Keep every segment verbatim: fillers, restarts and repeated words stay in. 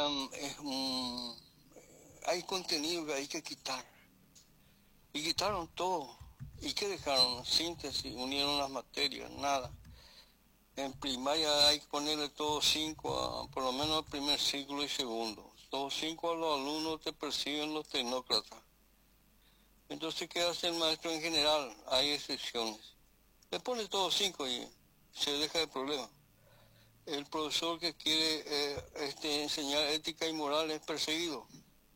eran, es un, hay contenido que hay que quitar. Y quitaron todo. ¿Y qué dejaron? Síntesis, unieron las materias, nada. En primaria hay que ponerle todos cinco, a, por lo menos al primer ciclo y segundo. Todos cinco a los alumnos te persiguen los tecnócratas. Entonces, ¿qué hace el maestro en general? Hay excepciones. Le pone todos cinco y se deja el problema. El profesor que quiere eh, este, enseñar ética y moral es perseguido.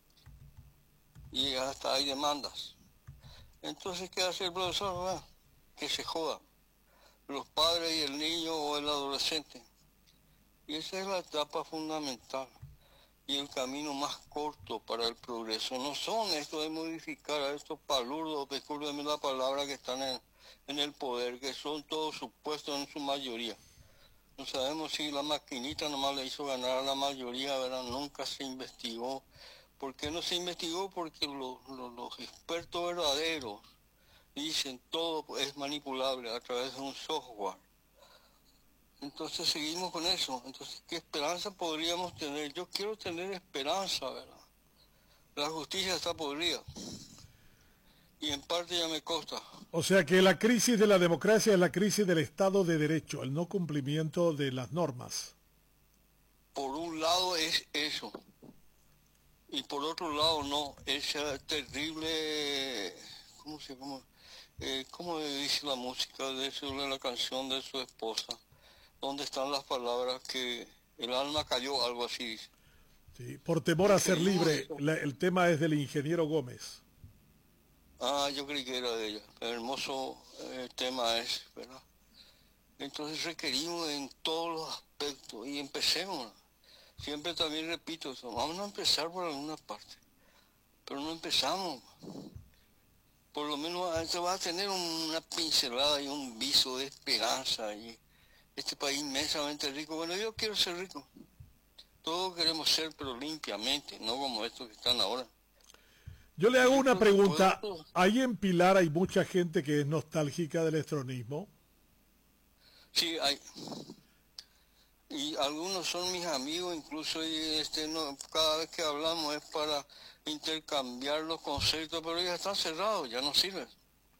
Y hasta hay demandas. Entonces, ¿qué hace el profesor? Ah, que se joda. Los padres y el niño o el adolescente. Y esa es la etapa fundamental y el camino más corto para el progreso. No son esto de modificar a estos palurdos, discúlpenme la palabra, que están en, en el poder, que son todos supuestos en su mayoría. No sabemos si la maquinita nomás le hizo ganar a la mayoría, ¿verdad? Nunca se investigó. ¿Por qué no se investigó? Porque lo, lo, los expertos verdaderos dicen todo es manipulable a través de un software. Entonces seguimos con eso. Entonces, ¿qué esperanza podríamos tener? Yo quiero tener esperanza, ¿verdad? La justicia está podrida. Y en parte ya me consta. O sea que la crisis de la democracia es la crisis del Estado de Derecho, el no cumplimiento de las normas. Por un lado es eso. Y por otro lado no, esa terrible... ¿Cómo se llama? Eh, ¿Cómo dice la música de, eso, de la canción de su esposa? ¿Dónde están las palabras que el alma cayó? Algo así dice. Sí, por temor a ser libre, la, el tema es del ingeniero Gómez. Ah, yo creí que era de ella. El hermoso eh, tema es, ¿verdad? Entonces requerimos en todos los aspectos y empecemos. Siempre también repito eso, vamos a empezar por alguna parte, pero no empezamos. Por lo menos se va a tener una pincelada y un viso de esperanza. Y este país inmensamente rico, bueno, yo quiero ser rico. Todos queremos ser, pero limpiamente, no como estos que están ahora. Yo le hago yo una pregunta. Ahí en Pilar hay mucha gente que es nostálgica del estronismo. Sí, hay. Y algunos son mis amigos, incluso y este, no, cada vez que hablamos es para intercambiar los conceptos, pero ya están cerrados, ya no sirven.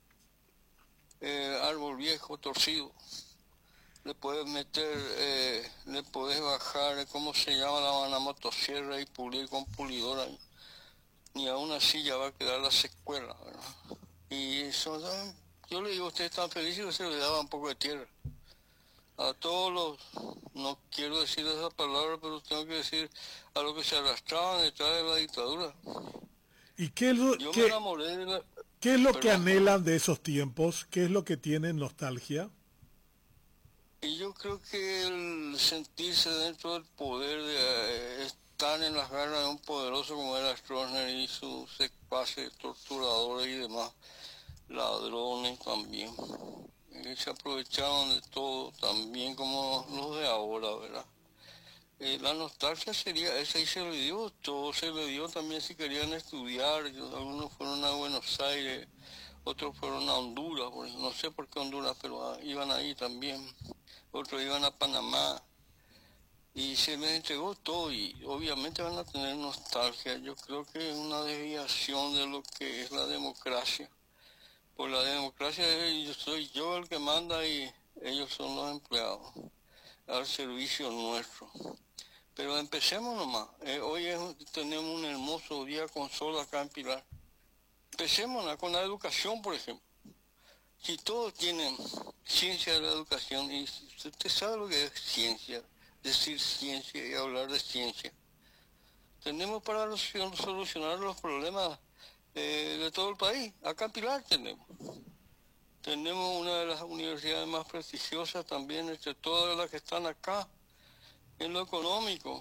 Eh, árbol viejo, torcido. Le puedes meter, eh, le puedes bajar, ¿cómo se llama? La, la motosierra y pulir con pulidora. Ni aún así ya va a quedar la secuela, ¿verdad? Y eso, yo le digo a ustedes están felices que se le daba un poco de tierra. A todos los, no quiero decir esa palabra, pero tengo que decir a los que se arrastraban detrás de la dictadura. ¿Y qué es lo, yo qué, me enamoré de la, ¿qué es lo perdón, que anhelan de esos tiempos? ¿Qué es lo que tienen nostalgia? Y yo creo que el sentirse dentro del poder, de eh, estar en las garras de un poderoso como era Stroessner y sus secuaces, torturadores y demás, ladrones también. Eh, se aprovecharon de todo, también como los de ahora, ¿verdad? Eh, la nostalgia sería esa y se le dio todo, se le dio también si querían estudiar. Algunos fueron a Buenos Aires, otros fueron a Honduras, no sé por qué Honduras, pero ah, iban ahí también. Otros iban a Panamá y se les entregó todo y obviamente van a tener nostalgia. Yo creo que es una desviación de lo que es la democracia. Por la democracia yo soy yo el que manda y ellos son los empleados al servicio nuestro. Pero empecemos nomás. Eh, hoy es, tenemos un hermoso día con sol acá en Pilar. Empecemos con la educación, por ejemplo. Si todos tienen ciencia de la educación, y usted sabe lo que es ciencia, decir ciencia y hablar de ciencia, tenemos para solucionar los problemas eh, de todo el país. Acá en Pilar tenemos. Tenemos una de las universidades más prestigiosas también entre todas las que están acá, en lo económico,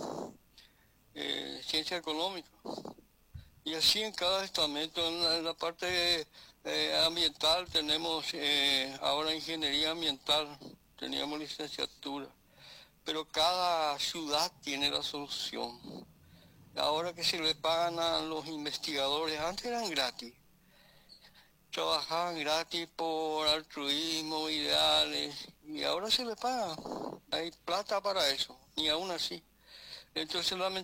eh, ciencia económica. Y así en cada estamento, en la, en la parte eh, ambiental tenemos eh, ahora ingeniería ambiental, teníamos licenciatura, pero cada ciudad tiene la solución. Ahora que se le pagan a los investigadores, antes eran gratis, trabajaban gratis por altruismo, ideales, y ahora se les paga, hay plata para eso, y aún así. Entonces